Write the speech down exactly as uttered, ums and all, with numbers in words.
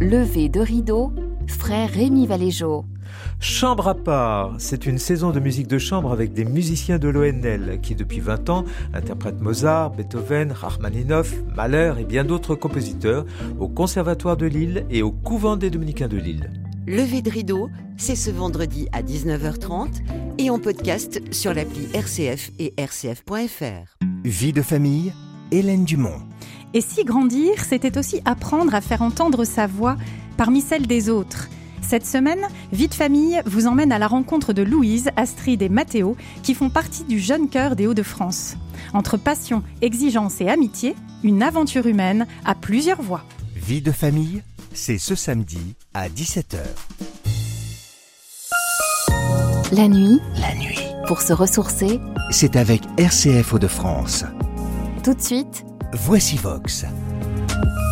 Lever de rideau, frère Rémi Valéjo. Chambre à part, c'est une saison de musique de chambre avec des musiciens de l'O N L qui depuis vingt ans interprètent Mozart, Beethoven, Rachmaninoff, Mahler et bien d'autres compositeurs au Conservatoire de Lille et au Couvent des Dominicains de Lille. Lever de rideau, c'est ce vendredi à dix-neuf heures trente et en podcast sur l'appli R C F et R C F point F R. Vie de famille, Hélène Dumont. Et si grandir, c'était aussi apprendre à faire entendre sa voix parmi celles des autres. Cette semaine, Vie de famille vous emmène à la rencontre de Louise, Astrid et Mathéo, qui font partie du jeune chœur des Hauts-de-France. Entre passion, exigence et amitié, une aventure humaine à plusieurs voix. Vie de famille, c'est ce samedi à dix-sept heures. La nuit, La nuit, pour se ressourcer, c'est avec R C F Hauts-de-France. tout de suite, Voici Vox.